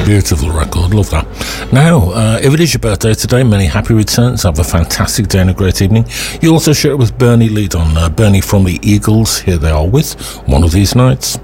Beautiful record, love that. Now, if it is your birthday today, many happy returns. Have a fantastic day and a great evening. You also share it with Bernie Lead on Bernie from the Eagles. Here they are with One of These Nights.